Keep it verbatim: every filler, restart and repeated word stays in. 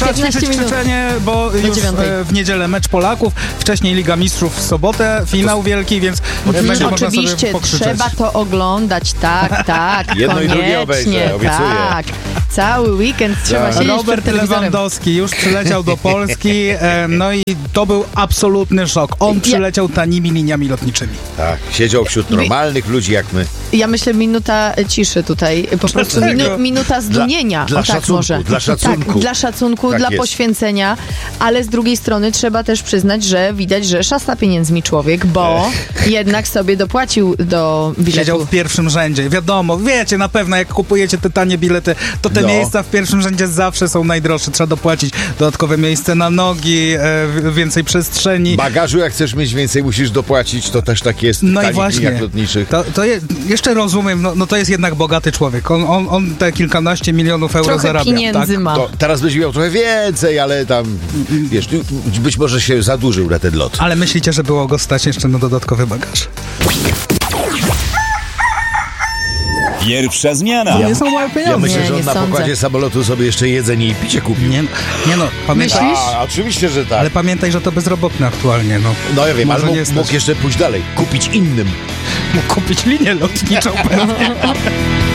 trzeba ćwiczyć krzyczenie, bo już e, w niedzielę mecz Polaków, wcześniej Liga Mistrzów w sobotę, finał wielki, więc będzie można sobie Oczywiście, pokrzyczeć. trzeba to oglądać, tak, tak, Jedno i drugie obejrzę, obiecuję. tak. Cały weekend trzeba Tak. siedzieć Robert przed telewizorem. Lewandowski już przyleciał do Polski, e, no i to był absolutny szok. On przyleciał tanimi liniami lotniczymi. Tak, siedział wśród normalnych ludzi jak my. Ja myślę minuta ciszy tutaj, po prostu minu, minuta zdumienia. Dla, dla o, tak, szacunku, może. dla szacunku. Tak, dla szacunku, Tak dla jest. poświęcenia, ale z drugiej strony trzeba też przyznać, że widać, że szasta pieniędzmi człowiek, bo jednak sobie dopłacił do biletu. Siedział w pierwszym rzędzie. Wiadomo, wiecie, na pewno jak kupujecie te tanie bilety, to te No. miejsca w pierwszym rzędzie zawsze są najdroższe. Trzeba dopłacić dodatkowe miejsce na nogi, e, więcej przestrzeni. Bagażu, jak chcesz mieć więcej, musisz dopłacić, to też tak jest w No i tanich właśnie, liniach lotniczych. to, to je, jeszcze rozumiem, no, no to jest jednak bogaty człowiek. On, on, on te kilkanaście milionów euro Trochę zarabia. pieniędzy tak? ma. To teraz byś miał trochę więcej, ale tam, wiesz, być może się zadłużył na ten lot. Ale myślicie, że było go stać jeszcze na dodatkowy bagaż? Pierwsza zmiana. To nie są małe Ja pieniądze. myślę, Nie, że on nie na sądzę. pokładzie samolotu sobie jeszcze jedzenie i picie kupił. Nie, nie no, pamiętaj, Myślisz? A, oczywiście, że tak. ale pamiętaj, że to bezrobotny aktualnie, no. No ja wiem, Może ale nie mógł, stać. mógł jeszcze pójść dalej, kupić innym. Mógł kupić linię lotniczą.